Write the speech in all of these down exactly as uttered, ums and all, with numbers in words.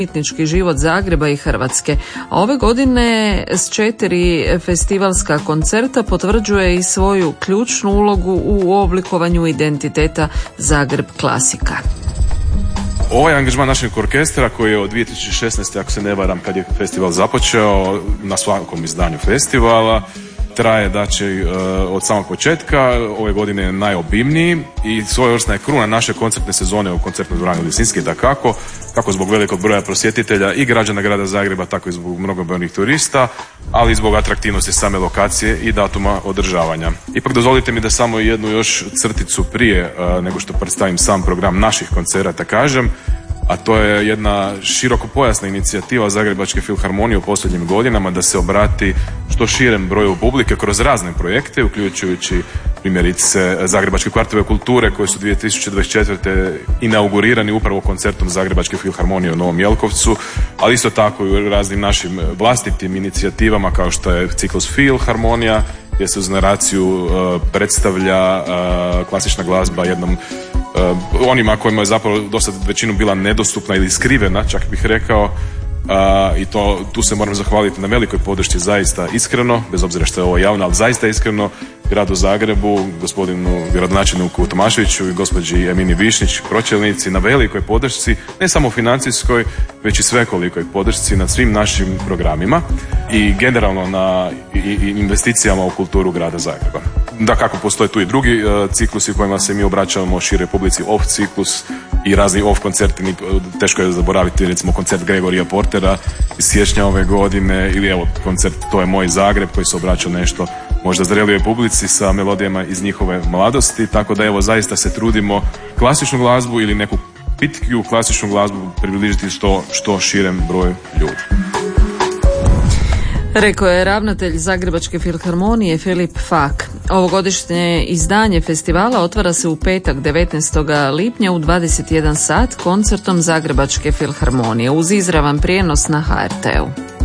umjetnički život Zagreba i Hrvatske. A ove godine s četiri festivalska koncerta potvrđuje i svoju ključnu ulogu u oblikovanju identiteta Zagreb klasika. Ovaj angažman našeg orkestra koji je od dvije tisuće šesnaeste. ako se ne varam kad je festival započeo, na svakom izdanju festivala, traje znači od samog početka, ove godine je najobimniji i svojevrsna je kruna naše koncertne sezone u koncertnoj dvorani Lisinski, dakako, kako zbog velikog broja prosjetitelja i građana grada Zagreba, tako i zbog mnogobrojnih turista, ali i zbog atraktivnosti same lokacije i datuma održavanja. Ipak dozvolite mi da samo jednu još crticu prije nego što predstavim sam program naših koncerata kažem, a to je jedna širokopojasna inicijativa Zagrebačke filharmonije u posljednjim godinama da se obrati što širem broju publike kroz razne projekte, uključujući primjerice Zagrebačke kvartove kulture koji su dvije tisuće dvadeset četvrte. inaugurirani upravo koncertom Zagrebačke filharmonije u Novom Jelkovcu, ali isto tako i u raznim našim vlastitim inicijativama kao što je ciklus Filharmonija, gdje se uz naraciju uh, predstavlja uh, klasična glazba jednom Uh, onima kojima je zapravo dosta većinu bila nedostupna ili skrivena, čak bih rekao, uh, i to, tu se moram zahvaliti na velikoj podršci zaista iskreno, bez obzira što je ovo javno, ali zaista iskreno gradu Zagrebu, gospodinu gradonačelniku Tomaševiću i gospođi Emini Višnjić, pročelnici, na velikoj podršci, ne samo financijskoj, već i svekolikoj podršci na svim našim programima i generalno na i, i investicijama u kulturu grada Zagreba. Da, kako postoje tu i drugi uh, ciklusi u kojima se mi obraćamo široj publici, off ciklus i razni off koncerti, teško je zaboraviti recimo koncert Gregorija Portera iz siječnja ove godine ili evo koncert To je moj Zagreb koji se obraćao nešto možda zrelijoj publici sa melodijama iz njihove mladosti, tako da evo zaista se trudimo klasičnu glazbu ili neku pitkiju klasičnu glazbu približiti što, što širem broju ljudi. Rekao je ravnatelj Zagrebačke filharmonije Filip Fak. Ovogodišnje izdanje festivala otvara se u petak devetnaestog lipnja u dvadeset jedan sat koncertom Zagrebačke filharmonije uz izravan prijenos na ha er te u.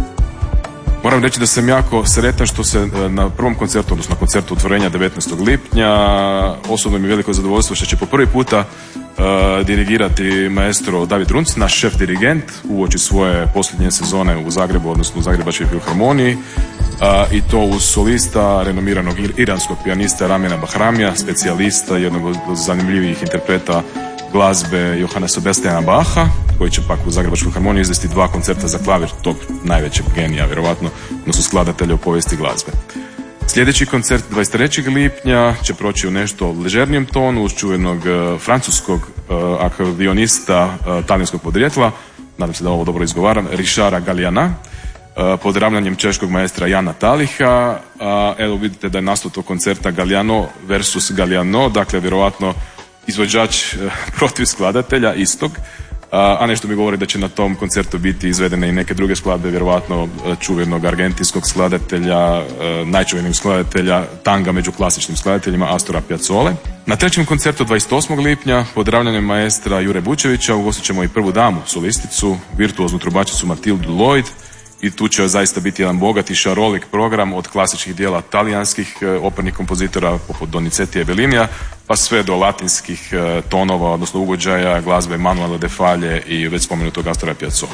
Moram reći da sam jako sretan što se na prvom koncertu, odnosno na koncertu otvorenja devetnaestog lipnja, osobno mi je veliko zadovoljstvo što će po prvi puta uh, dirigirati maestro David Runc, naš šef dirigent, uoči svoje posljednje sezone u Zagrebu, odnosno u Zagrebačkoj filharmoniji, uh, i to uz solista renomiranog iranskog pijanista Ramena Bahramija, specijalista, jednog od zanimljivijih interpreta glazbe Johana Sebastiana Bacha, koji će pak u Zagrebačkoj filharmoniji izvesti dva koncerta za klavir tog najvećeg genija, vjerovatno, odnosno skladatelja u povijesti glazbe. Sljedeći koncert dvadeset trećeg lipnja će proći u nešto ležernijem tonu uz čuvenog uh, francuskog uh, akordionista uh, talijanskog podrijetla, nadam se da ovo dobro izgovaram, Richara Galliana, uh, pod ravnanjem češkog maestra Jana Taliha. Uh, evo vidite da je naslov tog koncerta Galliano versus Galliano, dakle vjerovatno izvođač uh, protiv skladatelja istog, a nešto mi govori da će na tom koncertu biti izvedene i neke druge skladbe, vjerovatno čuvenog argentinskog skladatelja, najčuvenijeg skladatelja tanga među klasičnim skladateljima Astora Piazzole. Na trećem koncertu dvadeset osmog lipnja pod ravnanjem maestra Jure Bučevića ugostit ćemo i prvu damu, solisticu, virtuoznu trubačicu Matildu Lloyd, i tu će zaista biti jedan bogat i šarolik program od klasičnih dijela talijanskih opernih kompozitora poput Donizetija i Bellinija pa sve do latinskih tonova, odnosno ugođaja, glazbe Manuela de Falla i već spomenutog Astora Piazzolla.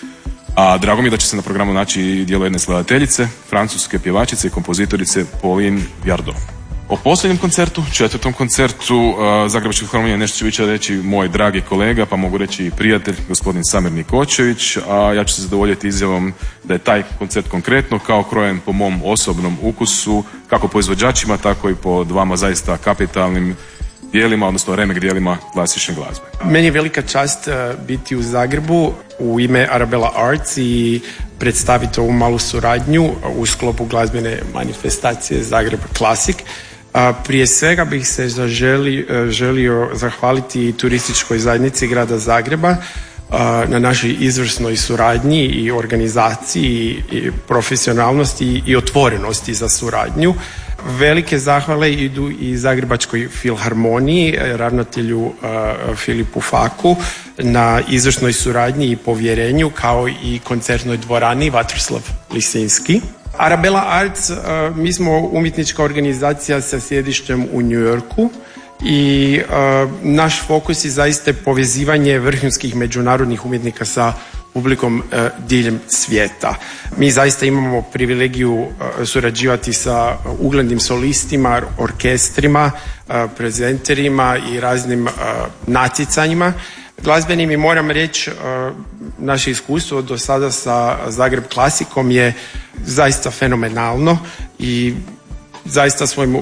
A drago mi je da će se na programu naći i dijelo jedne skladateljice, francuske pjevačice i kompozitorice Pauline Viardot. O posljednjem koncertu, četvrtom koncertu uh, Zagrebačke filharmonije nešto će više reći moj dragi kolega, pa mogu reći i prijatelj, gospodin Samir Nikočević, a ja ću se zadovoljiti izjavom da je taj koncert konkretno kao krojen po mom osobnom ukusu, kako po izvođačima, tako i po dvama zaista kapitalnim dijelima, odnosno remek dijelima klasične glazbe. Meni je velika čast uh, biti u Zagrebu u ime Arabella Arts i predstaviti ovu malu suradnju u sklopu glazbene manifestacije Zagreb Klasik. A prije svega bih se zaželi, želio zahvaliti turističkoj zajednici grada Zagreba a, na našoj izvrsnoj suradnji i organizaciji i profesionalnosti i otvorenosti za suradnju. Velike zahvale idu i Zagrebačkoj filharmoniji, ravnatelju a, Filipu Faku na izvrsnoj suradnji i povjerenju, kao i koncertnoj dvorani Vatroslav Lisinski. Arabella Arts, uh, mi smo umjetnička organizacija sa sjedištem u New Yorku i uh, naš fokus je zaista povezivanje vrhunskih međunarodnih umjetnika sa publikom diljem svijeta. Mi zaista imamo privilegiju surađivati sa uglednim solistima, orkestrima, prezenterima i raznim natjecanjima glazbenim i moram reći naše iskustvo do sada sa Zagreb klasikom je zaista fenomenalno i zaista svojim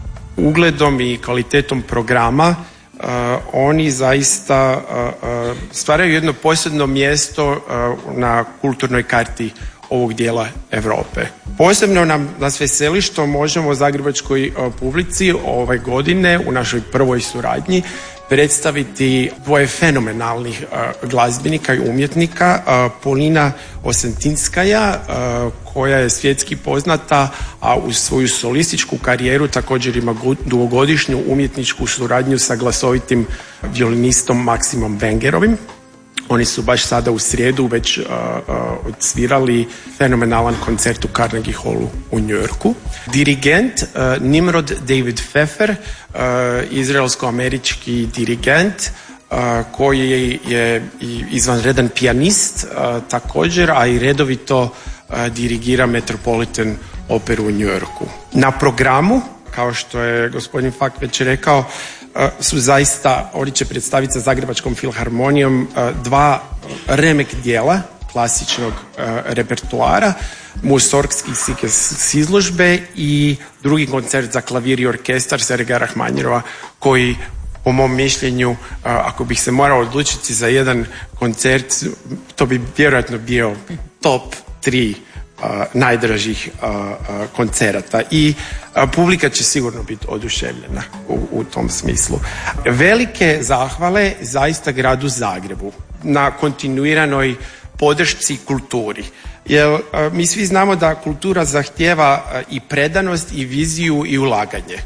ugledom i kvalitetom programa Uh, oni zaista uh, uh, stvaraju jedno posebno mjesto uh, na kulturnoj karti ovog dijela Europe. Posebno nam nas veseli što možemo zagrebačkoj uh, publici ove godine u našoj prvoj suradnji predstaviti dvoje fenomenalnih uh, glazbenika i umjetnika, uh, Polina Osentinskaja uh, koja je svjetski poznata, a uz svoju solističku karijeru također ima dugogodišnju umjetničku suradnju sa glasovitim violinistom Maksimom Vengerovim. Oni su baš sada u srijedu već uh, uh, odsvirali fenomenalan koncert u Carnegie Hallu u New Yorku. Dirigent uh, Nimrod David Pfeffer, uh, izraelsko-američki dirigent uh, koji je, je i izvanredan pijanist uh, također, a i redovito uh, dirigira Metropolitan operu u New Yorku. Na programu, kao što je gospodin Fak već rekao, su zaista, oni će predstaviti sa Zagrebačkom filharmonijom dva remek dijela klasičnog repertoara, Musorgski s izložbe i drugi koncert za klavir i orkestar Sergeja Rahmanjinova, koji po mom mišljenju, ako bih se morao odlučiti za jedan koncert, to bi vjerojatno bio top tri Uh, najdražih uh, uh, koncerata i uh, publika će sigurno biti oduševljena u, u tom smislu. Velike zahvale zaista gradu Zagrebu na kontinuiranoj podršci kulturi. Jer uh, mi svi znamo da kultura zahtijeva uh, i predanost i viziju i ulaganje.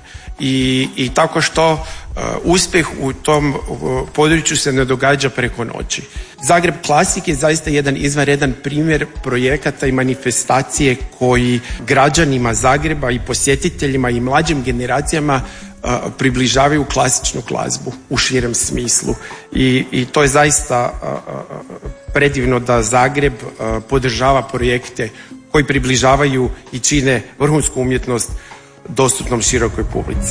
I, i tako što uh, uspjeh u tom uh, području se ne događa preko noći. Zagreb Klasik je zaista jedan izvanredan primjer projekata i manifestacije koji građanima Zagreba i posjetiteljima i mlađim generacijama uh, približavaju klasičnu glazbu u širem smislu. I, i to je zaista uh, uh, predivno da Zagreb uh, podržava projekte koji približavaju i čine vrhunsku umjetnost dostupnom širokoj publici.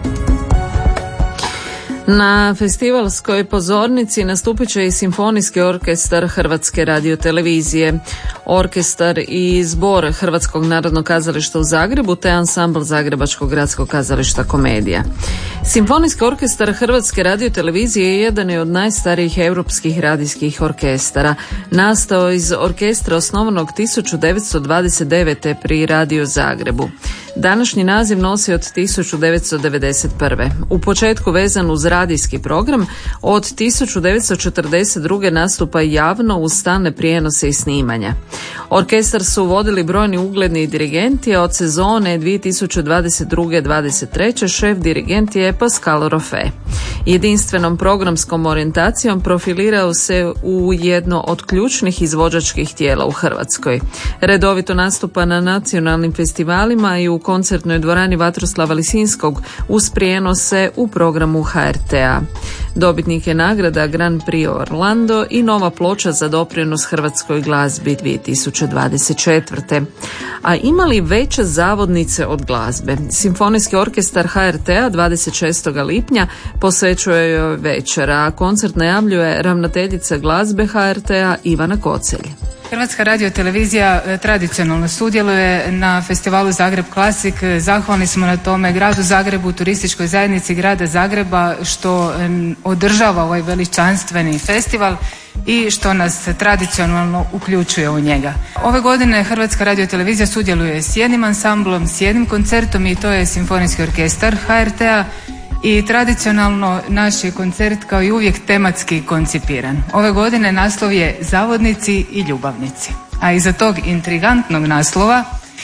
Na festivalskoj pozornici nastupit će i Simfonijski orkestar Hrvatske radiotelevizije, orkestar i zbor Hrvatskog narodnog kazališta u Zagrebu te ansambl Zagrebačkog gradskog kazališta Komedija. Simfonijski orkestar Hrvatske radiotelevizije jedan je od najstarijih europskih radijskih orkestara. Nastao iz orkestra osnovanog tisuću devetsto dvadeset devete. pri Radio Zagrebu. Današnji naziv nosi od tisuću devetsto devedeset prve. U početku vezan uz radijski program, od tisuću devetsto četrdeset druge. nastupa javno uz stalne prijenose i snimanja. Orkestar su vodili brojni ugledni dirigenti, a od sezone dvije tisuće dvadeset druge. dvadeset treće. šef dirigent je Pascal Rofe. Jedinstvenom programskom orijentacijom profilirao se u jedno od ključnih izvođačkih tijela u Hrvatskoj. Redovito nastupa na nacionalnim festivalima i u koncertnoj dvorani Vatroslava Lisinskog uz prijenose u programu H R T-a. Dobitnik je nagrada Grand Prix Orlando i nova ploča za doprinos hrvatskoj glazbi dvije tisuće dvadeset četvrte. A ima li veće zavodnice od glazbe? Simfonijski orkestar H R T-a dvadeset šestog lipnja posvećuje joj večer, a koncert najavljuje ravnateljica glazbe H R T-a Ivana Kocelj. Hrvatska radiotelevizija tradicionalno sudjeluje na festivalu Zagreb Klasik. Zahvalni smo na tome gradu Zagrebu, turističkoj zajednici grada Zagreba što održava ovaj veličanstveni festival i što nas tradicionalno uključuje u njega. Ove godine Hrvatska radiotelevizija sudjeluje s jednim ansamblom, s jednim koncertom i to je Simfonijski orkestar H R T-a. I tradicionalno naš je koncert kao i uvijek tematski koncipiran. Ove godine naslov je Zavodnici i ljubavnici. A iza tog intrigantnog naslova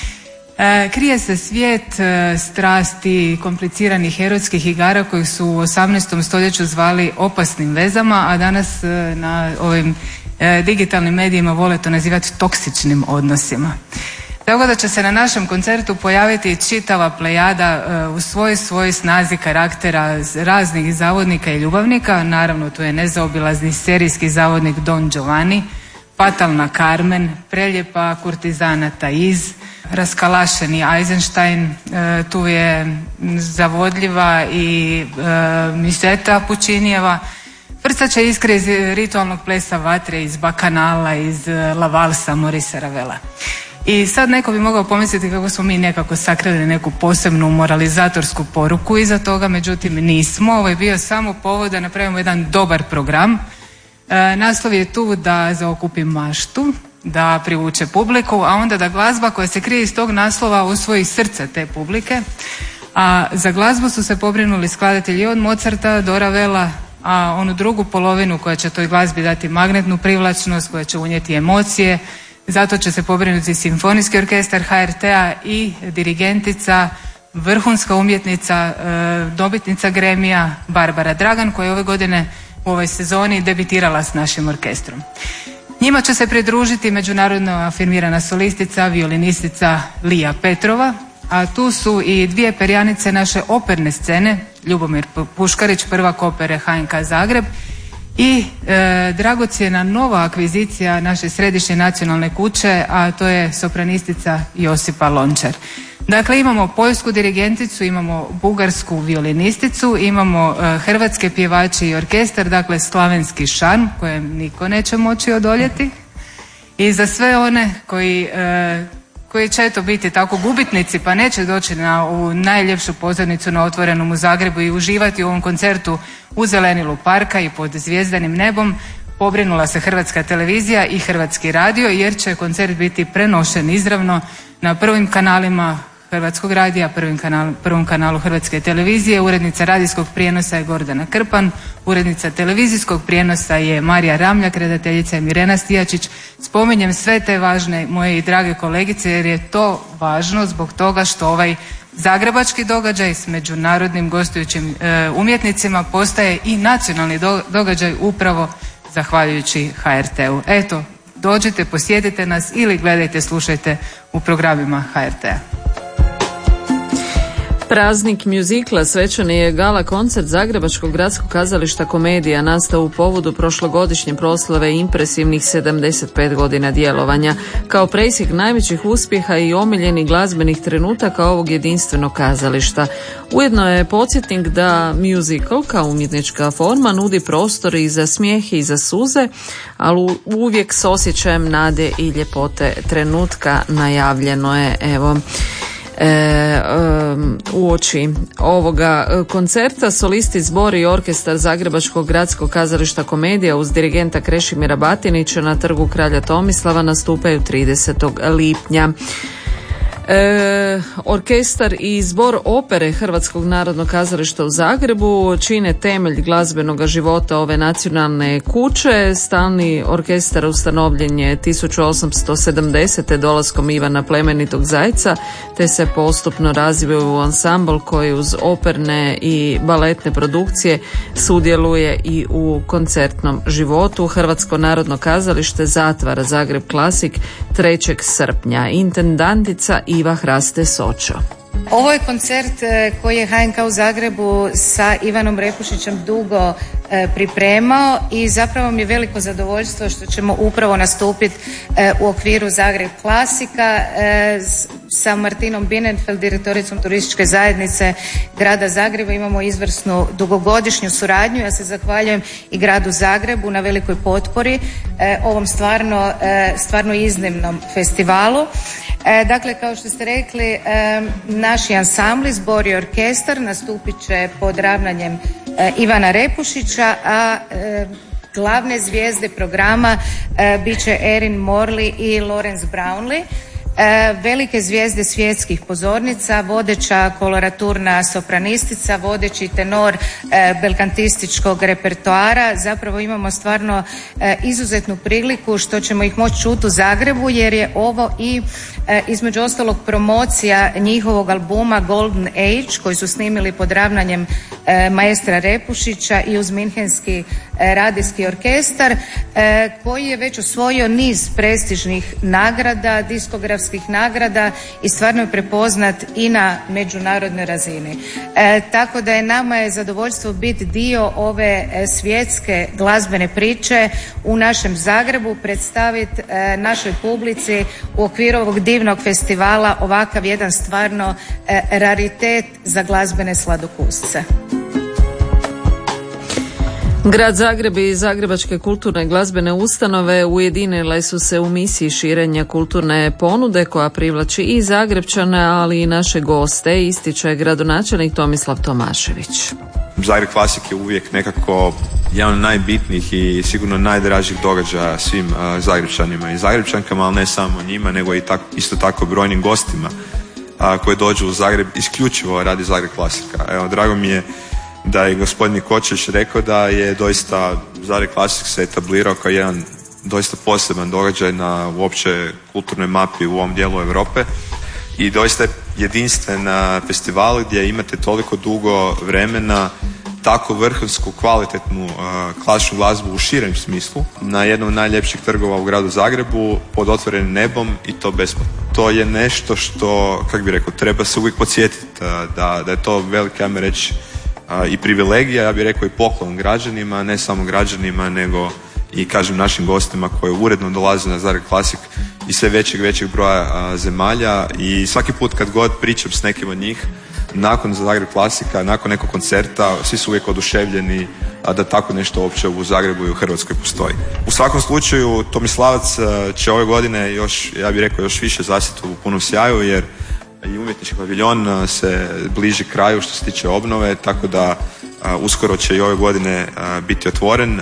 e, krije se svijet e, strasti, kompliciranih erotskih igara koji su u osamnaestom stoljeću zvali opasnim vezama, a danas e, na ovim e, digitalnim medijima vole to nazivati toksičnim odnosima. Tako da će se na našem koncertu pojaviti čitava plejada uh, u svoj svoj snazi karaktera raznih zavodnika i ljubavnika. Naravno, tu je nezaobilazni serijski zavodnik Don Giovanni, fatalna Carmen, preljepa kurtizana Taiz, raskalašeni Eisenstein, e, tu je zavodljiva i e, Miseta Pučinijeva, vrcaće iskre iz ritualnog plesa vatre, iz Bakanala, iz La Valsa, Morisa Ravela. I sad neko bi mogao pomisliti kako smo mi nekako sakrili neku posebnu moralizatorsku poruku iza toga, međutim nismo. Ovo je bio samo povod da napravimo jedan dobar program. E, naslov je tu da zaokupi maštu, da privuče publiku, a onda da glazba koja se krije iz tog naslova usvoji srce te publike. A za glazbu su se pobrinuli skladatelji od Mozarta do Ravela, a onu drugu polovinu koja će toj glazbi dati magnetnu privlačnost, koja će unijeti emocije, zato će se pobrinuti Simfonijski orkestar H R T-a i dirigentica, vrhunska umjetnica, dobitnica Gremija Barbara Dragan, koja je ove godine u ovoj sezoni debitirala s našim orkestrom. Njima će se pridružiti međunarodno afirmirana solistica, violinistica Lija Petrova, a tu su i dvije perjanice naše operne scene, Ljubomir Puškarić, prvak opere H N K Zagreb, i e, dragocjena nova akvizicija naše središnje nacionalne kuće, a to je sopranistica Josipa Lončar. Dakle, imamo poljsku dirigenticu, imamo bugarsku violinisticu, imamo e, hrvatske pjevače i orkestar, dakle slavenski šarm kojem niko neće moći odoljeti. I za sve one koji, e, koji će eto biti tako gubitnici pa neće doći na ovu najljepšu pozornicu na Otvorenom u Zagrebu i uživati u ovom koncertu u zelenilu parka i pod zvjezdanim nebom, pobrinula se Hrvatska televizija i Hrvatski radio, jer će koncert biti prenošen izravno na prvim kanalima Hrvatskog radija, prvim kanal, prvom kanalu Hrvatske televizije. Urednica radijskog prijenosa je Gordana Krpan, urednica televizijskog prijenosa je Marija Ramljak, redateljica je Mirena Stijačić. Spominjem sve te važne moje i drage kolegice jer je to važno zbog toga što ovaj zagrebački događaj s međunarodnim gostujućim e, umjetnicima postaje i nacionalni do, događaj upravo zahvaljujući H R T-u. Eto, dođite, posjetite nas ili gledajte, slušajte u programima H R T-a. Praznik mjuzikla svečani je gala koncert Zagrebačkog gradskog kazališta Komedija, nastao u povodu prošlogodišnje proslave impresivnih sedamdeset pet godina djelovanja, kao presjek najvećih uspjeha i omiljenih glazbenih trenutaka ovog jedinstvenog kazališta. Ujedno je podsjetnik da musical kao umjetnička forma nudi prostor i za smijeh i za suze, ali uvijek s osjećajem nade i ljepote trenutka. Najavljeno je, evo, E, um, uoči ovoga koncerta solisti, zbor i orkestar Zagrebačkog gradskog kazališta Komedija uz dirigenta Krešimira Batinića na Trgu kralja Tomislava nastupaju tridesetog lipnja. E, orkestar i zbor opere Hrvatskog narodnog kazališta u Zagrebu čine temelj glazbenog života ove nacionalne kuće. Stalni orkestar ustanovljen je tisuću osamsto sedamdesete dolaskom Ivana Plemenitog Zajca, te se postupno razvio u ansambl koji uz operne i baletne produkcije sudjeluje i u koncertnom životu. Hrvatsko narodno kazalište zatvara Zagreb Klasik trećeg srpnja. Intendantica Iva Hraste Sočo. Ovo je koncert koji je H N K u Zagrebu sa Ivanom Repušićem dugo e, pripremao i zapravo mi je veliko zadovoljstvo što ćemo upravo nastupiti e, u okviru Zagreb Klasika e, sa Martinom Binenfeld, direktoricom turističke zajednice grada Zagreba. Imamo izvrsnu dugogodišnju suradnju. Ja se zahvaljujem i gradu Zagrebu na velikoj potpori e, ovom stvarno, e, stvarno iznimnom festivalu. E, dakle, kao što ste rekli, e, naši ansambli, zbor i orkestar nastupit će pod ravnanjem e, Ivana Repušića, a e, glavne zvijezde programa e, bit će Erin Morley i Lawrence Brownlee. E, velike zvijezde svjetskih pozornica, vodeća koloraturna sopranistica, vodeći tenor e, belkantističkog repertoara. Zapravo imamo stvarno e, izuzetnu priliku što ćemo ih moći čuti u Zagrebu, jer je ovo i e, između ostalog promocija njihovog albuma Golden Age koji su snimili pod ravnanjem maestra Repušića i uz Minhenski radijski orkestar koji je već osvojio niz prestižnih nagrada, diskografskih nagrada i stvarno je prepoznat i na međunarodnoj razini. E, tako da je nama je zadovoljstvo biti dio ove svjetske glazbene priče u našem Zagrebu, predstaviti e, našoj publici u okviru ovog divnog festivala ovakav jedan stvarno e, raritet za glazbene sladokusce. Grad Zagreb i Zagrebačke kulturne glazbene ustanove ujedinile su se u misiji širenja kulturne ponude koja privlači i Zagrepčane, ali i naše goste, ističe gradonačelnik Tomislav Tomašević. Zagreb Classic je uvijek nekako jedan od najbitnijih i sigurno najdražih događaja svim uh, Zagrepčanima i Zagrepčankama, ali ne samo njima, nego i tako, isto tako brojnim gostima uh, koji dođu u Zagreb isključivo radi Zagreb Classica. Evo, drago mi je da je gospodin Kočeć rekao da je doista Zagreb Classic se etablirao kao jedan doista poseban događaj na uopće kulturnoj mapi u ovom dijelu Europe i doista je jedinstven festival gdje imate toliko dugo vremena tako vrhunsku, kvalitetnu uh, klasičnu glazbu u širem smislu na jednom od najljepših trgova u gradu Zagrebu pod otvorenim nebom i to besplatno. To je nešto što, kako bi rekao, treba se uvijek podsjetiti uh, da, da je to velika, ajmo reći, uh, i privilegija, ja bih rekao i poklon građanima, ne samo građanima, nego i kažem našim gostima koji uredno dolaze na Zagreb Classic i sve većeg, većeg broja uh, zemalja i svaki put kad god pričam s nekim od njih, nakon Zagreb Classica, nakon nekog koncerta, svi su uvijek oduševljeni da tako nešto uopće u Zagrebu i u Hrvatskoj postoji. U svakom slučaju, Tomislavac će ove godine još, ja bih rekao, još više zasjeti u punom sjaju, jer i umjetnički paviljon se bliži kraju što se tiče obnove, tako da uskoro će i ove godine biti otvoren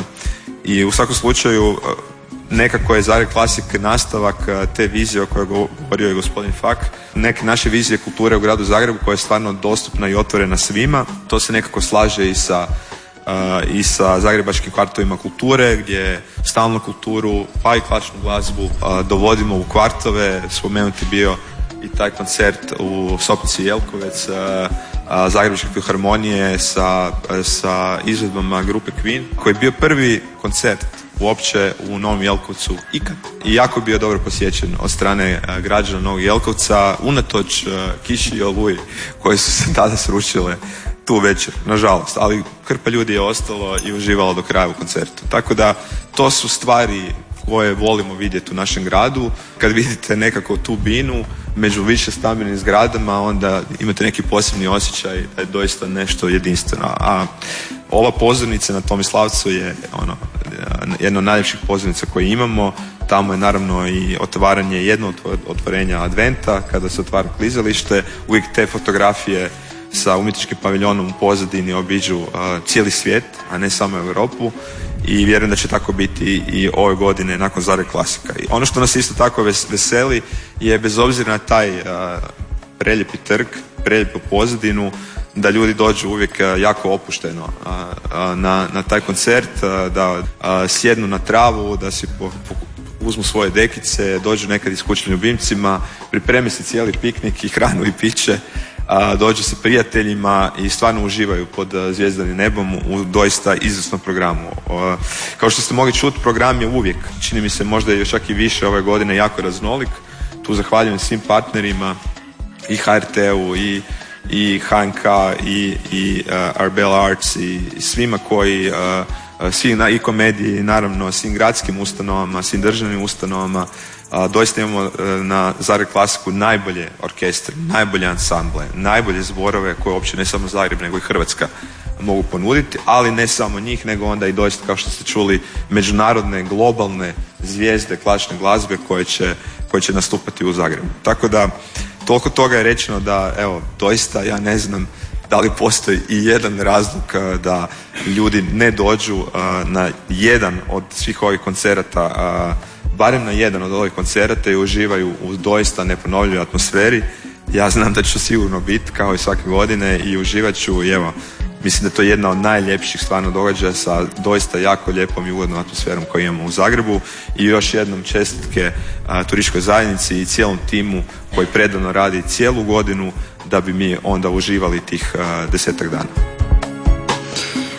i u svakom slučaju nekako je Zagreb Classic nastavak te vizije o kojoj je govorio i gospodin Fak, neke naše vizije kulture u gradu Zagrebu koja je stvarno dostupna i otvorena svima. To se nekako slaže i sa, uh, i sa zagrebačkim kvartovima kulture gdje stalnu kulturu pa i klasičnu glazbu uh, dovodimo u kvartove. Spomenuti bio i taj koncert u Sopnici Jelkovec uh, uh, Zagrebačke filharmonije sa, uh, sa izvedbama grupe Queen koji je bio prvi koncert uopće u Novom Jelkovcu ikad. I jako bio dobro posjećen od strane uh, građana Novog Jelkovca, unatoč uh, kiši i oluji koje su se tada srušile tu večer, nažalost. Ali hrpa ljudi je ostalo i uživalo do kraja u koncertu. Tako da to su stvari koje volimo vidjeti u našem gradu. Kad vidite nekako tu binu među više stambenim zgradama, onda imate neki posebni osjećaj da je doista nešto jedinstveno. A ova pozornica na Tomislavcu je ono, jedna od najljepših pozornica koje imamo. Tamo je naravno i otvaranje, jedno od otvorenja adventa, kada se otvara klizalište. Uvijek te fotografije sa umjetničkim paviljonom u pozadini obiđu uh, cijeli svijet, a ne samo Europu. I vjerujem da će tako biti i ove godine nakon Zagreb Classica. I ono što nas isto tako veseli je, bez obzira na taj uh, preljepi trg, preljepu pozadinu, da ljudi dođu uvijek jako opušteno uh, uh, na, na taj koncert, uh, da uh, sjednu na travu, da si po, po, uzmu svoje dekice, dođu nekad i s kućnim ljubimcima, pripremi se cijeli piknik i hranu i piće, dođu sa prijateljima i stvarno uživaju pod zvjezdanim nebom u doista izvrsnom programu. Kao što ste mogli čuti, program je uvijek, čini mi se možda još čak i više ove godine, jako raznolik. Tu zahvaljujem svim partnerima i H R T-u i, i H N K i, i uh, Arbella Arts i, i svima koji, uh, svi na, i komediji, naravno svim gradskim ustanovama, svim državnim ustanovama. A, doista imamo a, na Zagreb Classicu najbolje orkestre, najbolje ansamble, najbolje zborove koje uopće ne samo Zagreb nego i Hrvatska mogu ponuditi, ali ne samo njih, nego onda i doista, kao što ste čuli, međunarodne, globalne zvijezde klasične glazbe koje će, koje će nastupati u Zagrebu. Tako da, toliko toga je rečeno da, evo, doista ja ne znam da li postoji i jedan razlog da ljudi ne dođu a, na jedan od svih ovih koncerata, a, barem na jedan od ovih koncerata i uživaju u doista neponovljivoj atmosferi. Ja znam da ću sigurno biti kao i svake godine i uživat ću i evo, mislim da je to jedna od najljepših stvarno događaja sa doista jako lijepom i ugodnom atmosferom koju imamo u Zagrebu i još jednom čestitke a, turističkoj zajednici i cijelom timu koji predano radi cijelu godinu da bi mi onda uživali tih a, desetak dana.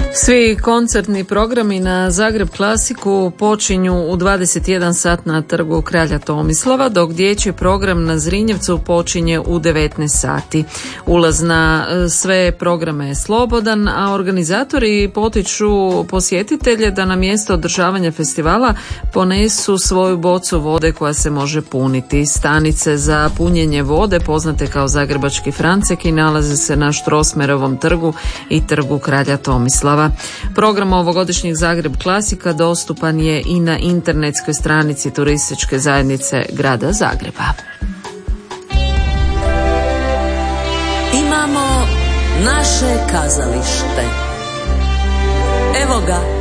Svi koncertni programi na Zagreb Klasiku počinju u dvadeset jedan sat na Trgu Kralja Tomislava, dok dječji program na Zrinjevcu počinje u devetnaest sati. Ulaz na sve programe je slobodan, a organizatori potiču posjetitelje da na mjesto održavanja festivala ponesu svoju bocu vode koja se može puniti. Stanice za punjenje vode, poznate kao Zagrebački Franceki, nalaze se na Štrosmerovom trgu i Trgu Kralja Tomislava. Program ovogodišnjeg Zagreb Klasika dostupan je i na internetskoj stranici Turističke zajednice Grada Zagreba. Imamo naše kazalište. Evo ga,